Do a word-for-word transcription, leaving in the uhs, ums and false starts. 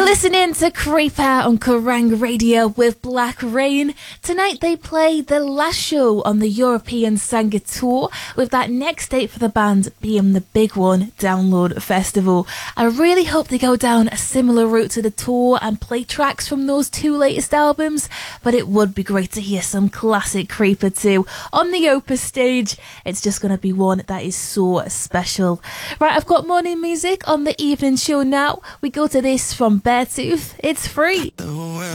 listening to Creeper on Kerrang Radio with Black Rain. Tonight they play the last show on the European Saga Tour, with that next date for the band being the big one, Download Festival. I really hope they go down a similar route to the tour and play tracks from those two latest albums, but it would be great to hear some classic Creeper too on the Opus stage. It's just going to be one that is so special. Right, I've got more new music on the evening show now. We go to this from Beartooth. It's Free.